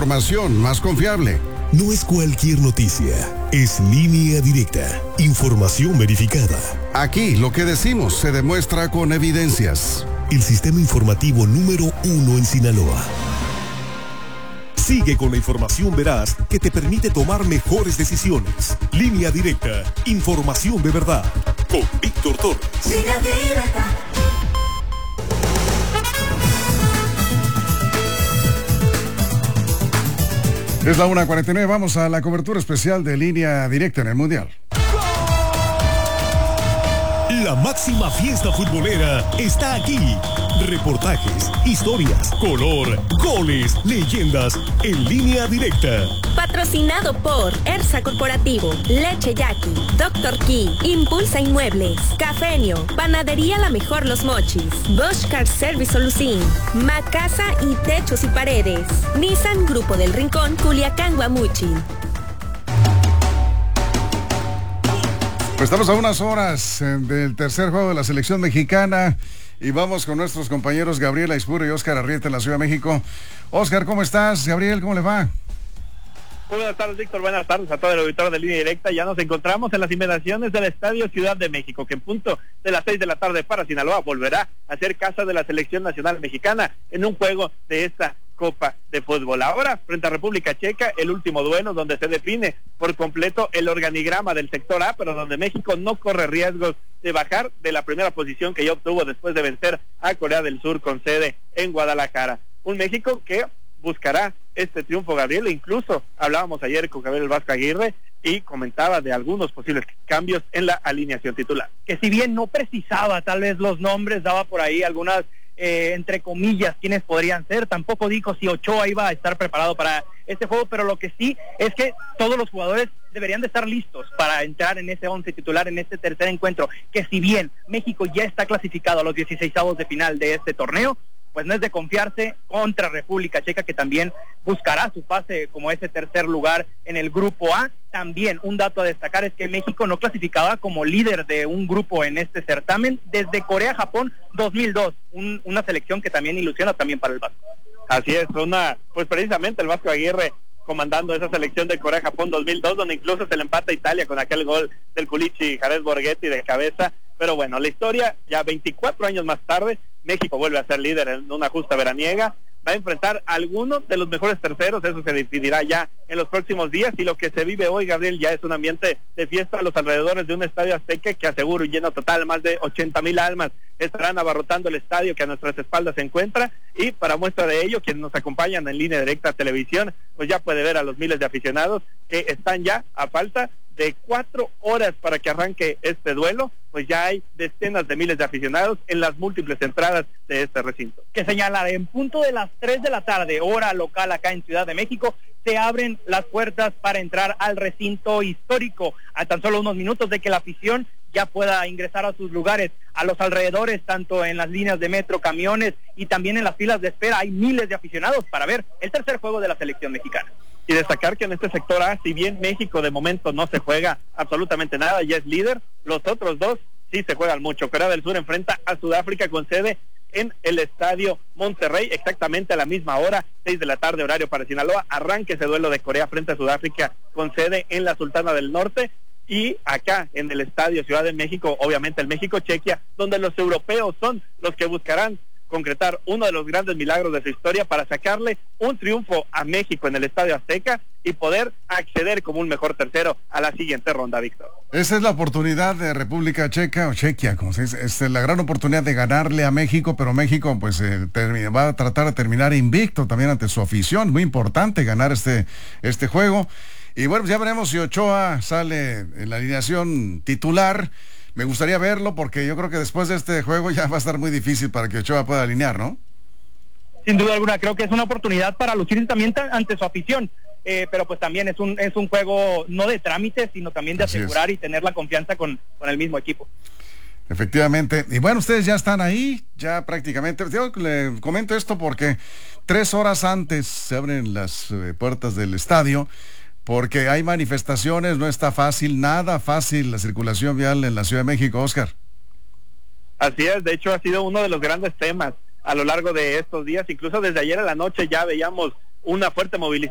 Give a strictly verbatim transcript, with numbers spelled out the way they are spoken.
información más confiable. No es cualquier noticia, es Línea Directa, información verificada. Aquí lo que decimos se demuestra con evidencias. El sistema informativo número uno en Sinaloa. Sigue con la información veraz que te permite tomar mejores decisiones. Línea Directa, información de verdad. Con Víctor Torres. Línea Directa. Es la una cuarenta y nueve, vamos a la cobertura especial de Línea Directa en el Mundial. La máxima fiesta futbolera está aquí. Reportajes, historias, color, goles, leyendas en Línea Directa. Patrocinado por Ersa Corporativo, Leche Yaqui, Doctor Key, Impulsa Inmuebles, Cafenio, Panadería La Mejor Los Mochis, Bosch Car Service Solucín, Macasa y Techos y Paredes, Nissan Grupo del Rincón, Culiacán, Guamuchi. Pues estamos a unas horas del tercer juego de la selección mexicana y vamos con nuestros compañeros Gabriel Aispuro y Óscar Arrieta en la Ciudad de México. Óscar, ¿cómo estás? Gabriel, ¿cómo le va? Buenas tardes, Víctor. Buenas tardes a todo el auditorio de Línea Directa. Ya nos encontramos en las inmediaciones del Estadio Ciudad de México, que en punto de las seis de la tarde para Sinaloa volverá a ser casa de la selección nacional mexicana en un juego de esta Copa de Fútbol. Ahora, frente a República Checa, el último duelo donde se define por completo el organigrama del sector A, pero donde México no corre riesgos de bajar de la primera posición que ya obtuvo después de vencer a Corea del Sur con sede en Guadalajara. Un México que buscará este triunfo, Gabriel, e incluso hablábamos ayer con Gabriel Vasco Aguirre y comentaba de algunos posibles cambios en la alineación titular. Que si bien no precisaba tal vez los nombres, daba por ahí algunas Eh, entre comillas, quiénes podrían ser. Tampoco dijo si Ochoa iba a estar preparado para este juego, pero lo que sí es que todos los jugadores deberían de estar listos para entrar en ese once titular en este tercer encuentro, que si bien México ya está clasificado a los dieciseisavos de final de este torneo, pues no es de confiarse contra República Checa, que también buscará su pase como ese tercer lugar en el grupo A. También un dato a destacar es que México no clasificaba como líder de un grupo en este certamen desde Corea-Japón dos mil dos, un, una selección que también ilusiona también para el Vasco. Así es, una, pues precisamente el Vasco Aguirre comandando esa selección de Corea-Japón dos mil dos, donde incluso se le empata a Italia con aquel gol del Culichi Jared Borghetti de cabeza. Pero bueno, la historia, ya veinticuatro años más tarde, México vuelve a ser líder en una justa veraniega, va a enfrentar a algunos de los mejores terceros, eso se decidirá ya en los próximos días, y lo que se vive hoy, Gabriel, ya es un ambiente de fiesta a los alrededores de un estadio azteca que aseguro lleno total, más de ochenta mil almas estarán abarrotando el estadio que a nuestras espaldas se encuentra, y para muestra de ello, quienes nos acompañan en Línea Directa Televisión, pues ya puede ver a los miles de aficionados que están ya a falta de cuatro horas para que arranque este duelo, pues ya hay decenas de miles de aficionados en las múltiples entradas de este recinto. Que señalar, en punto de las tres de la tarde, hora local acá en Ciudad de México, se abren las puertas para entrar al recinto histórico, a tan solo unos minutos de que la afición ya pueda ingresar a sus lugares, a los alrededores, tanto en las líneas de metro, camiones y también en las filas de espera. Hay miles de aficionados para ver el tercer juego de la selección mexicana. Y destacar que en este sector A, si bien México de momento no se juega absolutamente nada, ya es líder, los otros dos sí se juegan mucho. Corea del Sur enfrenta a Sudáfrica con sede en el Estadio Monterrey, exactamente a la misma hora, seis de la tarde, horario para Sinaloa. Arranque ese duelo de Corea frente a Sudáfrica con sede en la Sultana del Norte. Y acá en el Estadio Ciudad de México, obviamente el México-Chequia, donde los europeos son los que buscarán concretar uno de los grandes milagros de su historia para sacarle un triunfo a México en el Estadio Azteca y poder acceder como un mejor tercero a la siguiente ronda, Víctor. Esa es la oportunidad de República Checa o Chequia, como se dice, es la gran oportunidad de ganarle a México, pero México pues eh, termina, va a tratar de terminar invicto también ante su afición. Muy importante ganar este, este juego. Y bueno, pues ya veremos si Ochoa sale en la alineación titular. Me gustaría verlo porque yo creo que después de este juego ya va a estar muy difícil para que Ochoa pueda alinear, ¿no? Sin duda alguna, creo que es una oportunidad para lucir también ante su afición, eh, pero pues también es un es un juego no de trámite, sino también de asegurar y tener la confianza con, con el mismo equipo. Efectivamente. Y bueno, ustedes ya están ahí, ya prácticamente. Yo le comento esto porque tres horas antes se abren las eh, puertas del estadio, porque hay manifestaciones, no está fácil, nada fácil la circulación vial en la Ciudad de México, Óscar. Así es, de hecho ha sido uno de los grandes temas a lo largo de estos días, incluso desde ayer a la noche ya veíamos una fuerte movilización